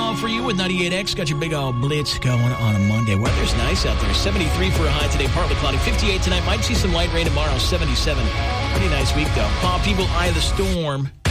Paul for you with 98X. Got your big old blitz going on a Monday. Weather's nice out there. 73 for a high today, partly cloudy. 58 tonight. Might see some light rain tomorrow. 77. Pretty nice week, though. Paul, people eye the storm.